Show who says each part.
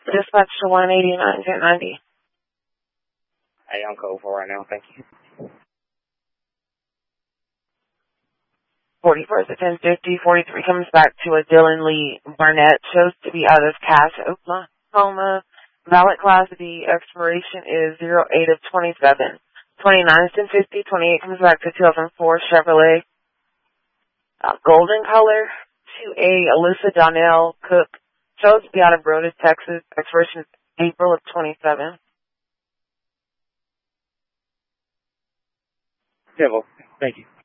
Speaker 1: Dispatch to 189, 1090.
Speaker 2: Hey, I'm code 4 right now. Thank you.
Speaker 1: 41st at 1050. 43 comes back to a Dylan Lee Barnett. Shows to be out of Cass, Oklahoma. Valid class B. Expiration is 08 of 27. 29 is 1050. 28 comes back to 2004 Chevrolet. Golden color. 2A Alyssa Donnell Cook. Shows to be out of Broadus, Texas. Expiration is April of 27.
Speaker 2: Yeah, well, thank you.